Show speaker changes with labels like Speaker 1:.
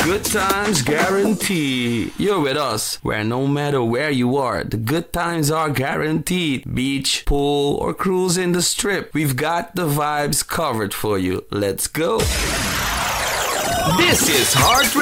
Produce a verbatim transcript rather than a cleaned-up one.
Speaker 1: Good times guaranteed. You're with us, where no matter where you are, the good times are guaranteed. Beach, pool, or cruise in the strip, we've got the vibes covered for you. Let's go. This is Heart